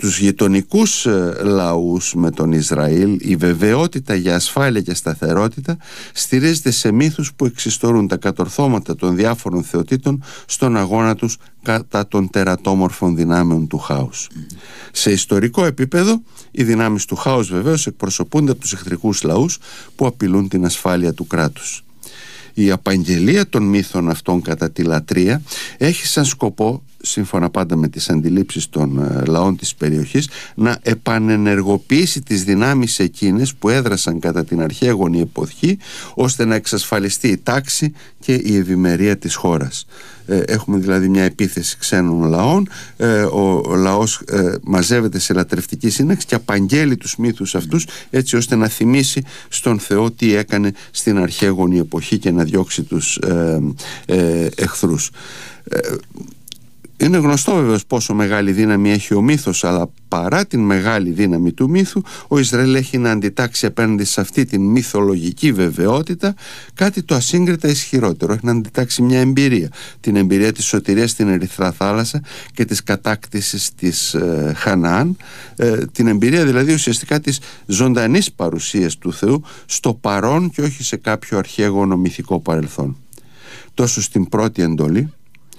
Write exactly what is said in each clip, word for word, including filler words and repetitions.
τους γειτονικούς λαούς με τον Ισραήλ η βεβαιότητα για ασφάλεια και σταθερότητα στηρίζεται σε μύθους που εξιστορούν τα κατορθώματα των διάφορων θεοτήτων στον αγώνα τους κατά των τερατόμορφων δυνάμεων του χάους. Mm. Σε ιστορικό επίπεδο οι δυνάμεις του χάους βεβαίως εκπροσωπούνται από τους εχθρικούς λαούς που απειλούν την ασφάλεια του κράτους. Η απαγγελία των μύθων αυτών κατά τη λατρεία έχει σαν σκοπό, σύμφωνα πάντα με τις αντιλήψεις των ε, λαών της περιοχής, να επανενεργοποιήσει τις δυνάμεις εκείνες που έδρασαν κατά την αρχαίγονη εποχή, ώστε να εξασφαλιστεί η τάξη και η ευημερία της χώρας. Ε, έχουμε δηλαδή μια επίθεση ξένων λαών, ε, ο, ο λαός ε, μαζεύεται σε λατρευτική σύναξη και απαγγέλει τους μύθους αυτούς, έτσι ώστε να θυμίσει στον Θεό τι έκανε στην αρχαίγονη εποχή και να διώξει τους ε, ε, εχθρούς. ε, Είναι γνωστό βεβαίως πόσο μεγάλη δύναμη έχει ο μύθος, αλλά παρά την μεγάλη δύναμη του μύθου, ο Ισραήλ έχει να αντιτάξει απέναντι σε αυτή την μυθολογική βεβαιότητα κάτι το ασύγκριτα ισχυρότερο. Έχει να αντιτάξει μια εμπειρία, την εμπειρία της σωτηρίας στην Ερυθρά Θάλασσα και της κατάκτησης της ε, Χαναάν, ε, την εμπειρία δηλαδή ουσιαστικά της ζωντανής παρουσίας του Θεού στο παρόν και όχι σε κάποιο αρχαίγωνο μυθικό παρελθόν. Τόσο στην πρώτη εντολή,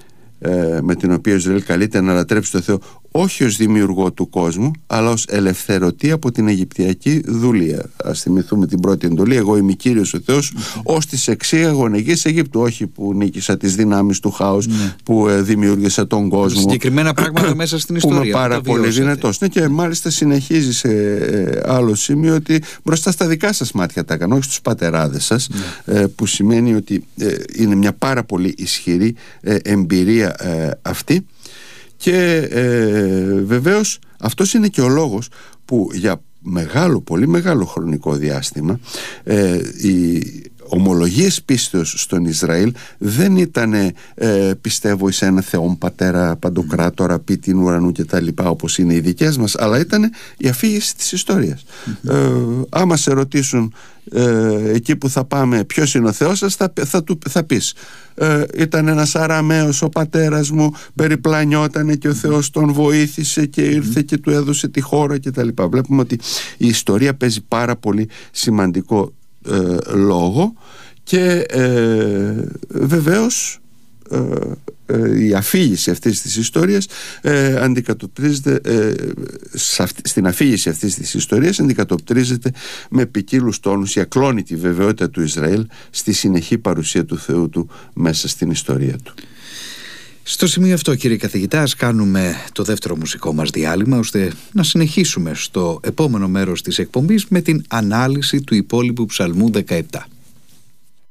με την οποία ο Ισραήλ καλείται να λατρέψει το Θεό όχι ως δημιουργό του κόσμου, αλλά ως ελευθερωτή από την Αιγυπτιακή δουλεία. Ας θυμηθούμε την πρώτη εντολή: εγώ είμαι Κύριος ο Θεός, mm-hmm. ως της εξήγαγον γης Αιγύπτου. Όχι που νίκησα τις δυνάμεις του χάους, mm-hmm. που ε, δημιούργησα τον κόσμο. Συγκεκριμένα πράγματα μέσα στην ιστορία. Που είμαι πάρα πολύ δυνατός. Ναι, και μάλιστα συνεχίζει σε ε, άλλο σημείο ότι μπροστά στα δικά σας μάτια τα έκανα, όχι στους πατεράδες σας, mm-hmm. ε, που σημαίνει ότι ε, είναι μια πάρα πολύ ισχυρή ε, εμπειρία ε, αυτή. Και ε, βεβαίως αυτός είναι και ο λόγος που για μεγάλο, πολύ μεγάλο χρονικό διάστημα ε, οι ομολογίες πίστεως στον Ισραήλ δεν ήταν ε, πιστεύω εις ένα Θεόν Πατέρα Παντοκράτορα πίτην ουρανού και τα λοιπά, όπως είναι οι δικές μας, αλλά ήταν η αφήγηση της ιστορίας. Mm-hmm. ε, άμα σε ρωτήσουν ε, εκεί που θα πάμε ποιος είναι ο Θεός σας, θα, θα, θα, θα πεις ε, ήταν ένας Αραμαίος ο πατέρας μου, περιπλανιότανε και ο Θεός τον βοήθησε και ήρθε mm-hmm. και του έδωσε τη χώρα και τα λοιπά. Βλέπουμε ότι η ιστορία παίζει πάρα πολύ σημαντικό ε, λόγο και ε, βεβαίως ε, ε, η αφήγηση αυτής της ιστορίας ε, αντικατοπτρίζεται ε, στην αφήγηση αυτής της ιστορίας αντικατοπτρίζεται με ποικίλους τόνους η ακλόνητη βεβαιότητα του Ισραήλ στη συνεχή παρουσία του Θεού του μέσα στην ιστορία του. Στο σημείο αυτό, κύριε καθηγητά, ας κάνουμε το δεύτερο μουσικό μας διάλειμμα, ώστε να συνεχίσουμε στο επόμενο μέρος της εκπομπής με την ανάλυση του υπόλοιπου ψαλμού δεκαεπτά.